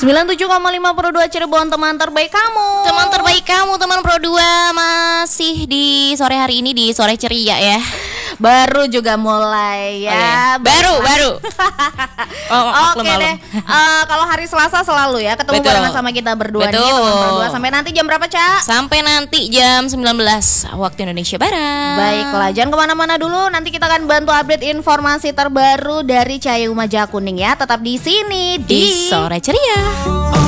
97,5 Pro 2 Cirebon, teman terbaik kamu. Teman terbaik kamu, teman Pro 2 masih di sore hari ini di sore ceria ya. Baru juga mulai ya. Oh, iya. Baru. Oke deh. Kalau hari Selasa selalu ya ketemu Betul. barengan sama kita berdua nih, Betul. teman berdua. Sampai nanti jam berapa, Ca? Sampai nanti jam 19 waktu Indonesia Barat. Baiklah, jangan kemana-mana dulu. Nanti kita akan bantu update informasi terbaru dari Cahaya Umaja Kuning ya. Tetap di sini di sore ceria.